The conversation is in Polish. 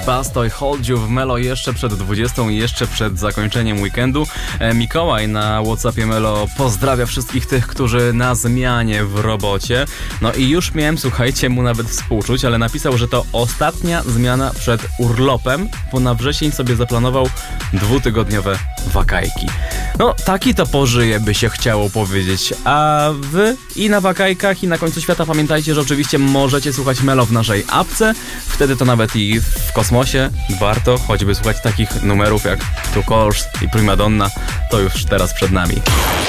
Basto i Hold You w Melo jeszcze przed 20 i jeszcze przed zakończeniem weekendu. Mikołaj na WhatsAppie Melo pozdrawia wszystkich tych, którzy na zmianie w robocie. No i już miałem, słuchajcie, mu nawet współczuć, ale napisał, że to ostatnia zmiana przed urlopem, bo na wrzesień sobie zaplanował 2-tygodniowe wakajki. No, taki to pożyje, by się chciało powiedzieć. A wy i na wakajkach, i na końcu świata pamiętajcie, że oczywiście możecie słuchać Melo w naszej apce. Wtedy to nawet i w kosmosie warto choćby słuchać takich numerów jak Two Colors i Primadonna. To już teraz przed nami.